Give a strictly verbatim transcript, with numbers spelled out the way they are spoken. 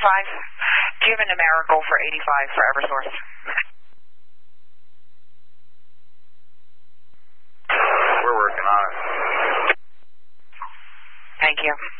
eighty-five. Do you have a numerical for eighty-five for Eversource? We're working on it. Thank you.